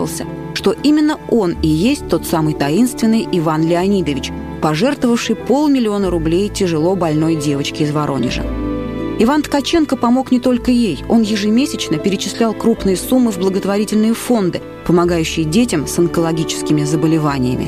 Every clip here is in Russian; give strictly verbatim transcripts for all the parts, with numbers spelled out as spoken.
догадывался, что именно он и есть тот самый таинственный Иван Леонидович, пожертвовавший полмиллиона рублей тяжело больной девочке из Воронежа. Иван Ткаченко помог не только ей. Он ежемесячно перечислял крупные суммы в благотворительные фонды, помогающие детям с онкологическими заболеваниями.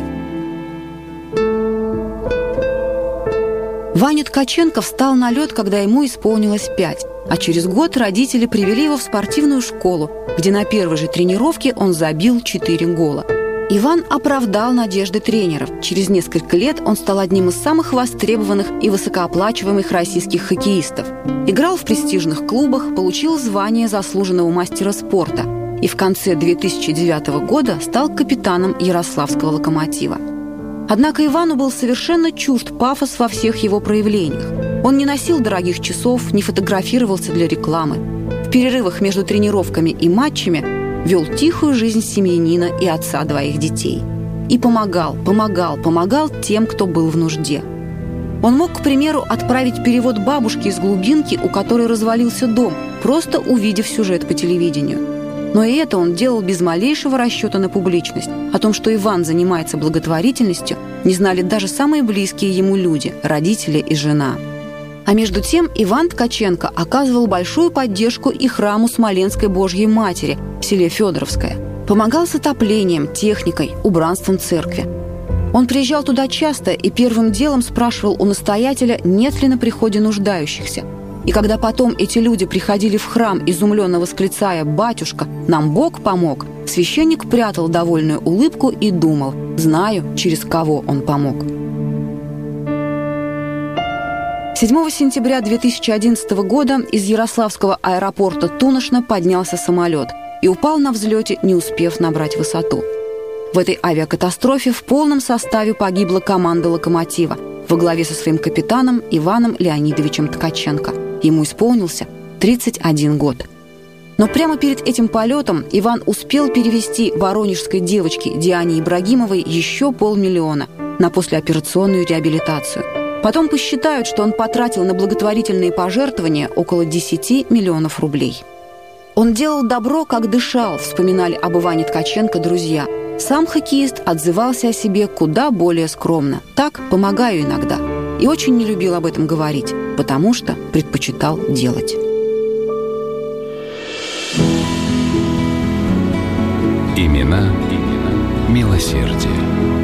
Ваня Ткаченко встал на лед, когда ему исполнилось пять, а через год родители привели его в спортивную школу, где на первой же тренировке он забил четыре гола. Иван оправдал надежды тренеров. Через несколько лет он стал одним из самых востребованных и высокооплачиваемых российских хоккеистов. Играл в престижных клубах, получил звание заслуженного мастера спорта и в конце две тысячи девятого года стал капитаном Ярославского «Локомотива». Однако Ивану был совершенно чужд пафос во всех его проявлениях. Он не носил дорогих часов, не фотографировался для рекламы. В перерывах между тренировками и матчами вел тихую жизнь семьянина и отца двоих детей. И помогал, помогал, помогал тем, кто был в нужде. Он мог, к примеру, отправить перевод бабушке из глубинки, у которой развалился дом, просто увидев сюжет по телевидению. Но и это он делал без малейшего расчета на публичность. О том, что Иван занимается благотворительностью, не знали даже самые близкие ему люди – родители и жена. А между тем Иван Ткаченко оказывал большую поддержку и храму Смоленской Божьей Матери в селе Федоровское. Помогал с отоплением, техникой, убранством церкви. Он приезжал туда часто и первым делом спрашивал у настоятеля, нет ли на приходе нуждающихся. И когда потом эти люди приходили в храм, изумленно восклицая «Батюшка, нам Бог помог», священник прятал довольную улыбку и думал «Знаю, через кого он помог». седьмого сентября две тысячи одиннадцатого года из Ярославского аэропорта Туношно поднялся самолет и упал на взлете, не успев набрать высоту. В этой авиакатастрофе в полном составе погибла команда «Локомотива» во главе со своим капитаном Иваном Леонидовичем Ткаченко. Ему исполнился тридцать один год. Но прямо перед этим полетом Иван успел перевести воронежской девочке Диане Ибрагимовой еще полмиллиона на послеоперационную реабилитацию. Потом посчитают, что он потратил на благотворительные пожертвования около десяти миллионов рублей. Он делал добро, как дышал, вспоминали об Иване Ткаченко друзья. Сам хоккеист отзывался о себе куда более скромно. Так, помогаю иногда. И очень не любил об этом говорить, потому что предпочитал делать. Имена, имена милосердия.